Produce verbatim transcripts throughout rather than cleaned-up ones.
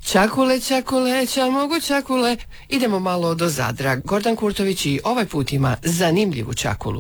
Čakule, čakule, ča mogu čakule. Idemo malo do Zadra. Gordan Kurtović i ovaj put ima zanimljivu čakulu.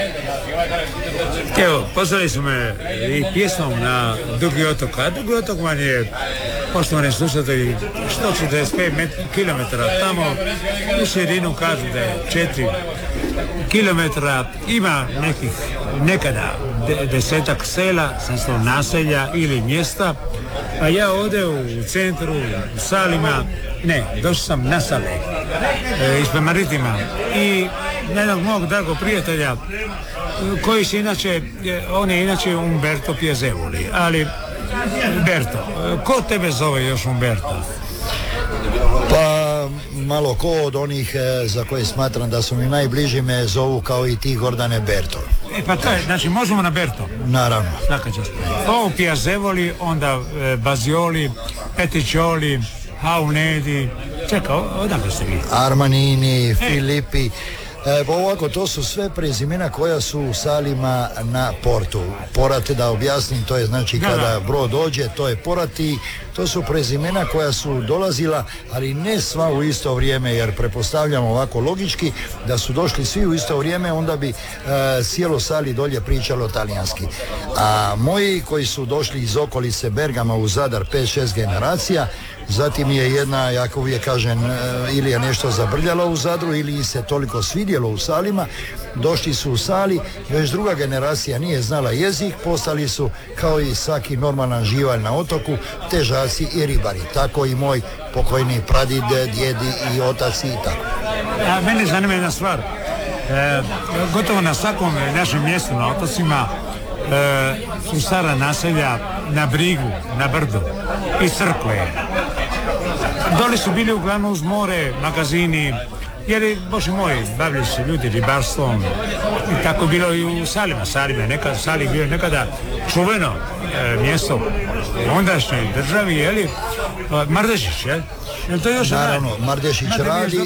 Evo, pozvali su me i pjesmom na Dugi otok, a Dugi otok vam je, poštovani slušatelji, sto četrdeset pet kilometara tamo, u širinu kažu da je četiri kilometra, ima nekih nekada de, desetak sela, sam naselja ili mjesta, a ja ovdje u centru, u Salima, ne, došao sam na Sale, e, ispred Maritima i jednog mog dragog prijatelja koji se inače, on je inače Umberto Piezevoli, ali Umberto, ko tebe zove još Umberto? Pa malo ko od onih e, za koje smatram da su mi najbliži me zovu kao i ti, Gordane, Berto. E pa to je, znači možemo na Berto? Naravno. Svaka čast. Ovo Piezevoli, onda e, Bazioli, Peticcioli, Haunedi, čekaj, odakle ste vi? Armanini, e. Filippi. E, ovako, to su sve prezimena koja su u Salima na portu. Porat, da objasnim, to je znači kada brod dođe, to je porat i to su prezimena koja su dolazila, ali ne sva u isto vrijeme, jer prepostavljamo ovako logički da su došli svi u isto vrijeme, onda bi e, cijelo Sali dolje pričalo talijanski. A moji koji su došli iz okolice Bergama u Zadar, pet šest generacija, zatim je jedna, jako uvijek kažem, ili je nešto zabrljalo u Zadru ili se toliko svidjelo u Salima, došli su u Sali, već druga generacija nije znala jezik, postali su kao i svaki normalan živalj na otoku, težaci i ribari. Tako i moj pokojni pradid, djedi i otac i tako. A mene zanima jedna stvar. E, gotovo na svakom našem mjestu na otocima e, su stara naselja na brigu, na brdu i crkve. Doli su bili uglavnom uz more, magazini, jer, bože moj, bavili se ljudi ribarstvom i tako bilo i u Salima. Salima, nekada, Sali bio nekada čuveno e, mjesto u ondašnjoj državi, jeli, Mardešić, jel? Jel to još Naravno, radi? Mardešić radi,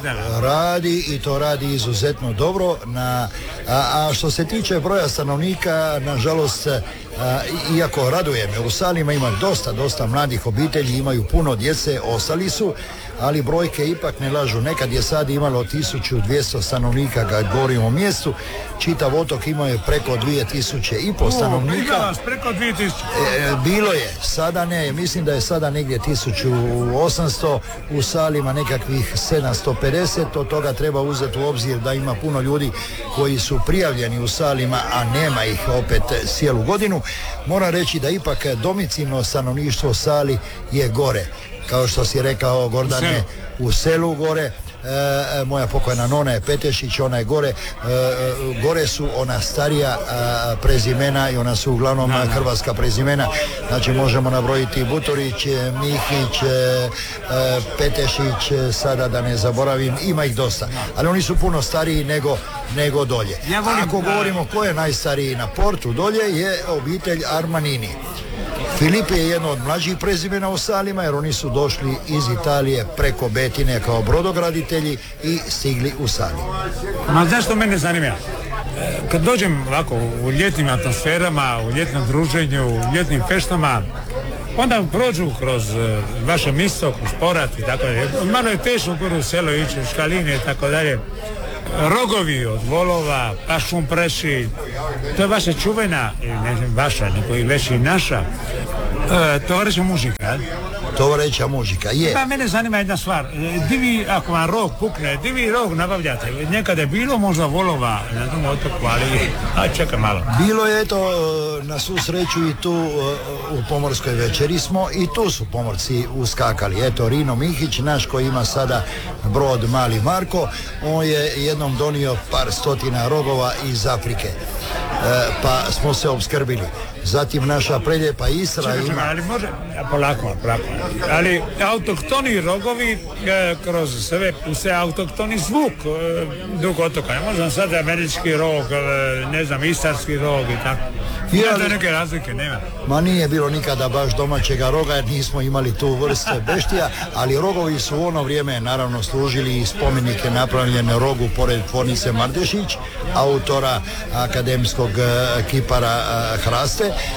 radi i to radi izuzetno dobro. Na, a, a što se tiče broja stanovnika, nažalost, a, iako raduje me, u Salima ima dosta, dosta mladih obitelji, imaju puno djece, ostali su, ali brojke ipak ne lažu. Nekad je sad imalo tisuću dvjesto stanovnika, kad govorimo o mjestu, čitav otok imao je preko dvije tisuće i po stanovnika. Preko dvije tisuće. E, bilo je, sada ne, mislim da je sada negdje tisuću osamsto, u Salima nekakvih sedamsto pedeset, od toga treba uzeti u obzir da ima puno ljudi koji su prijavljeni u Salima, a nema ih opet cijelu godinu. Moram reći da ipak domicilno stanovništvo Sali je gore. Kao što si rekao, Gordane, u selu gore. E, moja pokojna nona je Petešić, ona je gore, e, gore su ona starija a, prezimena i ona su uglavnom da, da. hrvatska prezimena, znači možemo nabrojiti Buturić, Mihić, e, Petešić, sada da ne zaboravim, ima ih dosta, ali oni su puno stariji nego, nego dolje. Ja volim, ako govorimo ko je najstariji na portu dolje, je obitelj Armanini. Filip je jedno od mlađih prezimena u Salima, jer oni su došli iz Italije preko Betine kao brodograditelji i stigli u Sali. Ma zašto mene zanima? Kad dođem ovako u ljetnim atmosferama, u ljetnom druženju, u ljetnim feštama, onda prođu kroz vaše mjesto, kroz Porat i tako dalje. Malo je teško u selo ići, Škaline i tako dalje. Rogovi od volova, pašum preši, to je vaša čuvena, ne znam vaša, nego i već i naša, e, tovareća mužika. Tovareća mužika, je. Pa mene zanima jedna stvar, di vi, ako vam rog pukne, di vi rog nabavljate? Nekada je bilo možda volova na tom otoku, ali, a čekaj malo. Bilo je, eto, na svu sreću i tu u pomorskoj večeri smo i tu su pomorci uskakali. Eto, Rino Mihić, naš koji ima sada brod Mali Marko, on je jednom donio par stotina rogova iz Afrike, e, pa smo se opskrbili. Zatim naša preljepa Isra Čekaj, ima... ali može, polako, polako, ali autohtoni rogovi e, kroz sve, sve autohtoni zvuk e, drugog otoka, ne možem sad američki rog, e, ne znam, istarski rog i tako. Ima da neke razlike, nema. Ma nije bilo nikada baš domaćega roga, jer nismo imali tu vrste beštija, ali rogovi su u ono vrijeme naravno služili i spomenike napravljene rogu pored tvornice Mardešić, autora akademskog kipara Hraste.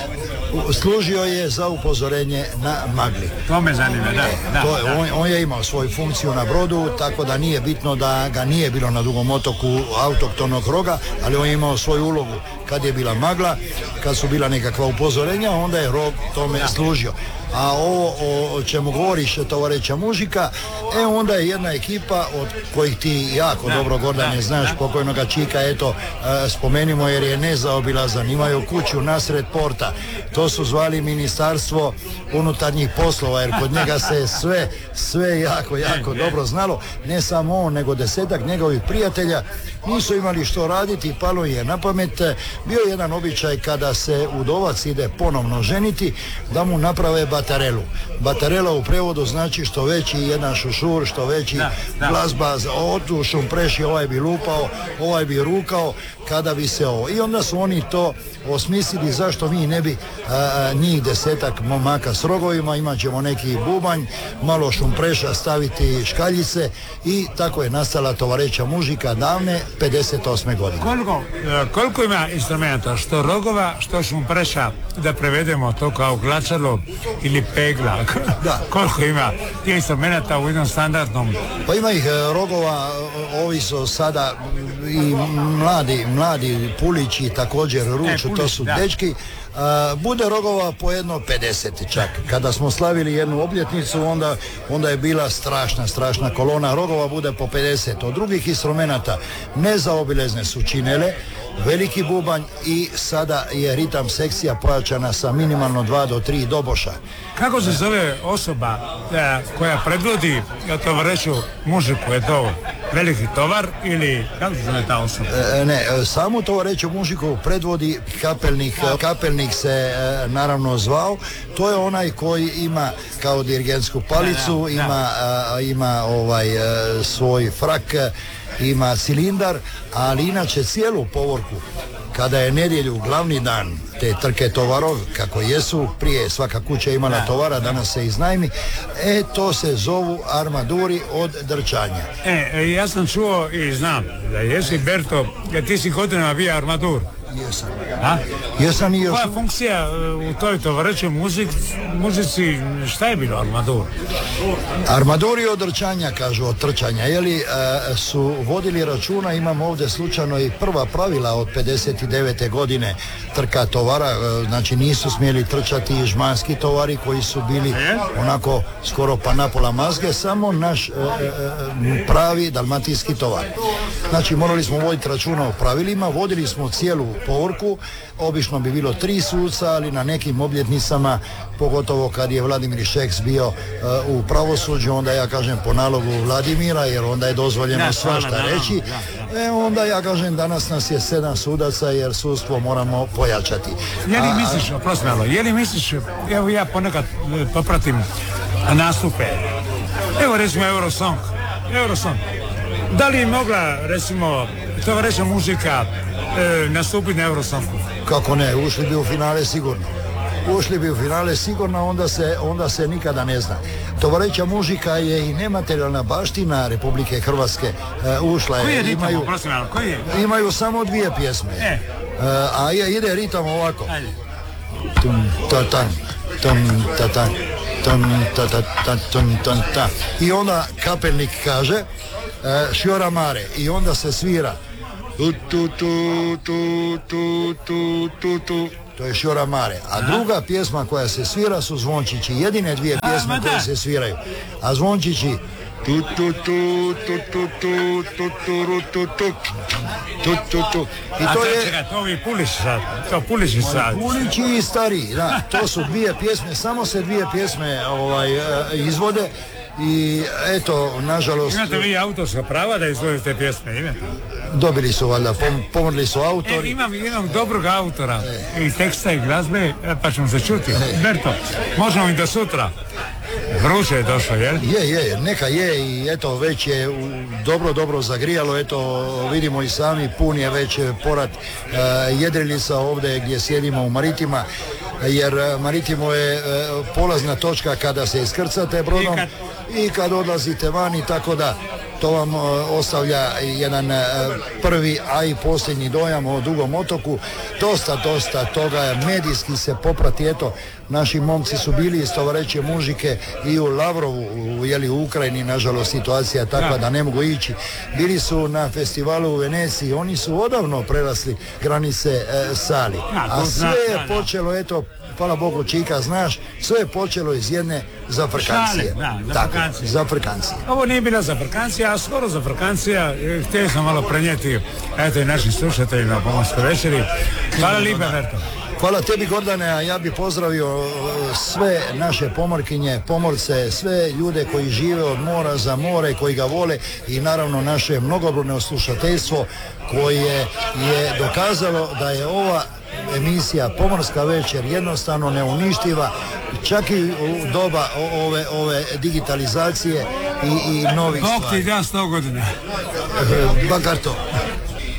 služio je za upozorenje na magli. To me zanima, da. da, to je, da. On, on je imao svoju funkciju na brodu, tako da nije bitno da ga nije bilo na Dugom otoku autoktonog roga, ali on je imao svoju ulogu. Kad je bila magla, kad su bila nekakva upozorenja, onda je rog tome služio. A ovo o čemu govoriš, tovareća Mužika, e onda je jedna ekipa od kojih ti jako da, dobro, Gordane, da, znaš, da. Pokojnoga Čika, eto, e, spomenimo jer je nezaobilazan, imaju kuću nasred porta, to su zvali Ministarstvo unutarnjih poslova, jer kod njega se sve, sve jako, jako dobro znalo, ne samo on, nego desetak njegovih prijatelja, nisu imali što raditi, palo je na pamet, bio je jedan običaj kada se udovac ide ponovno ženiti, da mu naprave batarelu. Batarela u prevodu znači što veći jedan šušur, što veći da, da. glazba, otu šumpreši, ovaj bi lupao, ovaj bi rukao, kada bi se ovo. I onda su oni to osmislili zašto mi ne bi a, a, njih desetak momaka s rogovima, imat ćemo neki bubanj, malo šumpreša, staviti škaljice i tako je nastala tovareća Mužika davne pedeset osme godine. Koliko, koliko ima instrumenta, što rogova, što šumpreša, da prevedemo to kao glačalo ili pegla? Da. Koliko ima tih instrumenta u jednom standardnom? Pa ima ih rogova, ovi su sada i mladi, mladi pulići, također ruču, e, to su da. dečki. Uh, bude rogova po jedno pedeset čak. Kada smo slavili jednu obljetnicu, onda, onda je bila strašna, strašna kolona rogova, bude po pedeset. Od drugih instrumenata nezaobilezne su činele, veliki bubanj i sada je ritam sekcija pojačana sa minimalno dva do tri doboša. Kako se zove osoba e, koja predvodi, ja to reću, Mužiku, je to veliki tovar ili kako se zove ta osoba? E, ne, samo to reću Mužiku predvodi kapelnik, kapelnik se e, naravno zvao, to je onaj koji ima kao dirigentsku palicu, da, da, ima, da. A, ima ovaj a, svoj frak, ima cilindar, ali inače cijelu povorku, kada je nedjelju glavni dan te trke tovarov, kako jesu, prije svaka kuća imala da, tovara, danas se iznajmi, e to se zovu armaduri od drčanja. E, ja sam čuo i znam da jesi Berto, jer ti si godinama bio armadur. Jesam. A? Jesam i još... Koja funkcija u toj tovarećoj muzici, muzici, šta je bilo armadur? Armaduri od drčanja, kažu, od trčanja, jeli, e, su vodili računa, imam ovdje slučajno i prva pravila od pedeset devete godine trka tovara, e, znači nisu smjeli trčati i žmanski tovari koji su bili onako skoro pa napola mazge, samo naš e, e, pravi dalmatinski tovar. Znači morali smo voditi računa o pravilima, vodili smo cijelu povorku, obično bi bilo tri suca, ali na nekim obljetnicama, pogotovo kad je Vladimir Šeks bio uh, u pravosuđu, onda ja kažem po nalogu Vladimira, jer onda je dozvoljeno svašta reći, e, onda ja kažem danas nas je sedam sudaca jer sudstvo moramo pojačati. Je li misliš, oprosti malo, je li misliš, evo ja ponekad popratim nastupe, evo recimo Eurosong, Eurosong, da li je mogla recimo tovareća Mužika E, nastupiti na Eurosongu? Kako ne, ušli bi u finale sigurno. Ušli bi u finale sigurno, onda se, onda se nikada ne zna. Tovareća Mužika je i nematerijalna baština Republike Hrvatske. E, ušla je. Koji je ritam, imaju, prosim, koji je? Imaju samo dvije pjesme. E. E, a je, ide ritam ovako. Ajde. Tum, ta, tan, tum, ta, tan, tum, ta, ta, ta, tum, tan, ta. I onda kapelnik kaže e, Šjora Mare i onda se svira Tu, tu, tu, tu, tu, tu, tu, tu. To je Šjora Mare. A druga pjesma koja se svira su Zvončići. Jedine dvije pjesme koje se sviraju. A Zvončići tu, tu, tu, tu, tu, tu, tu, tu, tu, tu, tu, tu, tu. I to je... Čekaj, to ovi Pulići sad. To Pulići sad. Pulići i stariji, da. To su dvije pjesme, samo se dvije pjesme ovaj, izvode. I eto, nažalost... Imate vi autorska prava da izvodite te pjesme, imate? Dobili su valjda, pom, pomrli su autori. E, imam jednog dobrog autora e. i teksta i glazbe, pa ćemo se čuti. E. Berto, možemo i do sutra. Vruće je došlo, jel? Je, je, neka je i eto već je u, dobro, dobro zagrijalo, eto vidimo i sami, pun je već porat uh, jedrilica ovdje gdje sjedimo u Maritima, jer uh, Maritimo je uh, polazna točka kada se iskrcate brodom i kad, i kad odlazite vani, tako da to vam uh, ostavlja jedan uh, prvi, a i posljednji dojam o Dugom otoku. Dosta, dosta toga medijski se poprati, eto, naši momci su bili istovareće mužike i u Lavrovu, u, jeli, u Ukrajini, nažalost situacija je takva da ne mogu ići. Bili su na festivalu u Veneciji, oni su odavno prerasli granice e, Sali. A sve je počelo, eto, hvala Bogu Čika, znaš, sve je počelo iz jedne zafrkancije. Tako, zafrkancije. Ovo nije bila zafrkancija, a skoro zafrkancija. Htjeli smo malo prenijeti, eto, i našim slušateljima na Pomorskoj večeri. Hvala lijepa, Verto. Hvala tebi, Gordane, a ja bih pozdravio sve naše pomorkinje, pomorce, sve ljude koji žive od mora za more, koji ga vole i naravno naše mnogobrojno slušateljstvo koje je dokazalo da je ova emisija Pomorska večer jednostavno neuništiva, čak i u doba ove, ove digitalizacije i, i novih stvari. Bog ti da sto godina. Bakar to.